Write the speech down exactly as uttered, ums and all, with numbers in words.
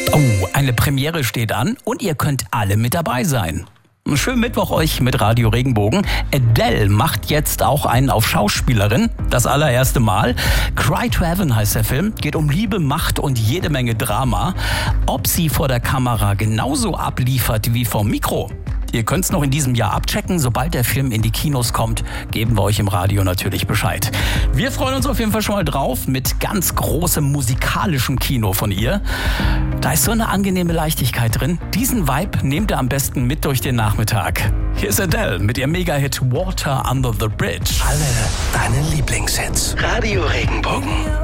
Oh, eine Premiere steht an und ihr könnt alle mit dabei sein. Einen schönen Mittwoch euch mit Radio Regenbogen. Adele macht jetzt auch einen auf Schauspielerin. Das allererste Mal. Cry to Heaven heißt der Film. Geht um Liebe, Macht und jede Menge Drama. Ob sie vor der Kamera genauso abliefert wie vom Mikro? Ihr könnt es noch in diesem Jahr abchecken. Sobald der Film in die Kinos kommt, geben wir euch im Radio natürlich Bescheid. Wir freuen uns auf jeden Fall schon mal drauf mit ganz großem musikalischen Kino von ihr. Da ist so eine angenehme Leichtigkeit drin. Diesen Vibe nehmt ihr am besten mit durch den Nachmittag. Hier ist Adele mit ihrem Mega-Hit Water Under the Bridge. Alle deine Lieblingshits. Radio Regenbogen.